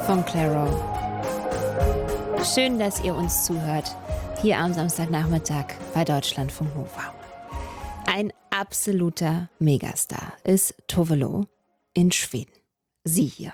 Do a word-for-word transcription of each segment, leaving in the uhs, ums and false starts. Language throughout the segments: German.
von Clairo. Schön, dass ihr uns zuhört, hier am Samstagnachmittag bei Deutschlandfunk Nova. Ein absoluter Megastar ist Tove Lo in Schweden. Sie hier.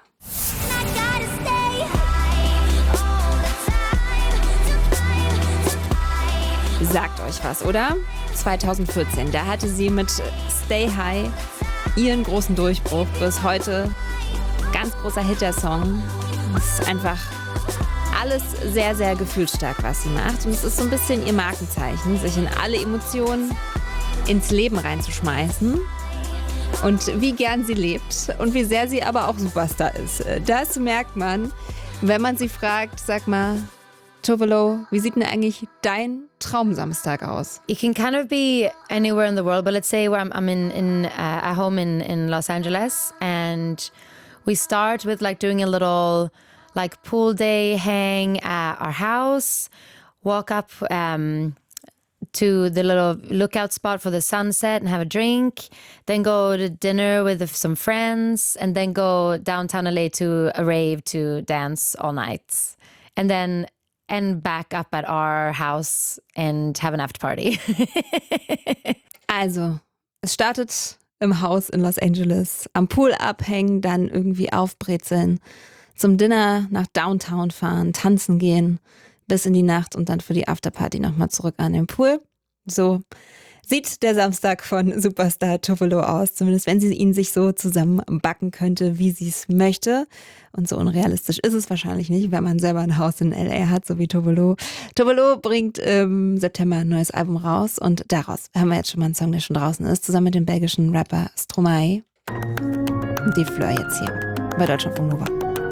Sagt euch was, oder? zwanzig vierzehn, da hatte sie mit Stay High ihren großen Durchbruch. Bis heute ganz großer Hit-Song. Es ist einfach alles sehr, sehr gefühlsstark, was sie macht. Und es ist so ein bisschen ihr Markenzeichen, sich in alle Emotionen ins Leben reinzuschmeißen. Und wie gern sie lebt und wie sehr sie aber auch Superstar ist. Das merkt man, wenn man sie fragt, sag mal, Tove Lo, wie sieht denn eigentlich dein Traumsamstag aus? It can kind of be anywhere in the world, but let's say where I'm, I'm in, in uh, at home in, in Los Angeles, and we start with like doing a little like pool day hang at our house, walk up um, to the little lookout spot for the sunset and have a drink, then go to dinner with some friends, and then go downtown L A to a rave to dance all night, and then and back up at our house and have an after party. Also, es startet im Haus in Los Angeles, am Pool abhängen, dann irgendwie aufbrezeln, zum Dinner nach Downtown fahren, tanzen gehen bis in die Nacht und dann für die Afterparty nochmal zurück an den Pool. So sieht der Samstag von Superstar Tove Lo aus, zumindest wenn sie ihn sich so zusammenbacken könnte, wie sie es möchte. Und so unrealistisch ist es wahrscheinlich nicht, wenn man selber ein Haus in L A hat, so wie Tove Lo. Tove Lo bringt im September ein neues Album raus und daraus haben wir jetzt schon mal einen Song, der schon draußen ist, zusammen mit dem belgischen Rapper Stromae. Die Fleur jetzt hier bei Deutschlandfunk Nova.